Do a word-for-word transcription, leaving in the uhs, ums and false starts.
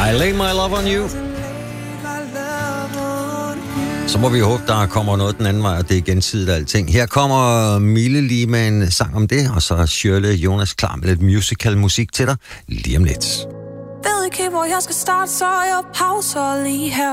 I lay my love on you. Så må vi håbe, der kommer noget den anden vej, og det er gensidigt alting. Her kommer Mille lige med en sang om det, og så er Shirley Jonas klar med lidt musical musik til dig lige om lidt. Ved ikke, hvor jeg skal starte, så jeg pauser lige her.